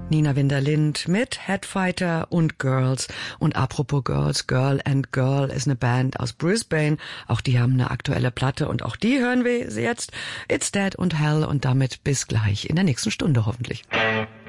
Nina Winter-Lind mit Headfighter und Girls. Und apropos Girls, Girl and Girl ist eine Band aus Brisbane. Auch die haben eine aktuelle Platte und auch die hören wir jetzt. It's Dead und Hell und damit bis gleich in der nächsten Stunde hoffentlich.